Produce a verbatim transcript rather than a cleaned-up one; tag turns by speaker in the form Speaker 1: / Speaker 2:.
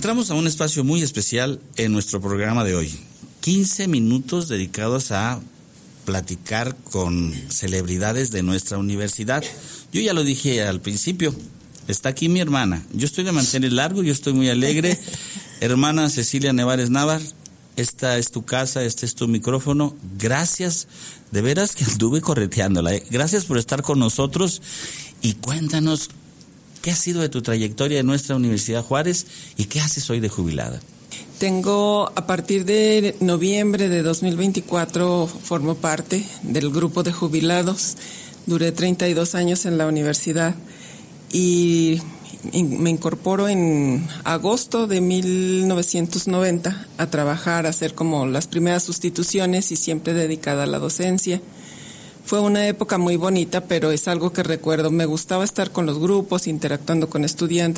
Speaker 1: Entramos a un espacio muy especial en nuestro programa de hoy. quince minutos dedicados a platicar con celebridades de nuestra universidad. Yo ya lo dije al principio, está aquí mi hermana. Yo estoy de mantener largo, yo estoy muy alegre. Hermana Cecilia Nevares Návar, esta es tu casa, este es tu micrófono. Gracias, de veras que anduve correteándola, ¿eh? Gracias por estar con nosotros y cuéntanos qué ha sido de tu trayectoria en nuestra Universidad Juárez y qué haces hoy de jubilada.
Speaker 2: Tengo, a partir de noviembre de dos mil veinticuatro, formo parte del grupo de jubilados. Duré treinta y dos años en la universidad y me incorporo en agosto de mil novecientos noventa a trabajar, a hacer como las primeras sustituciones y siempre dedicada a la docencia. Fue una época muy bonita, pero es algo que recuerdo. Me gustaba estar con los grupos, interactuando con estudiantes.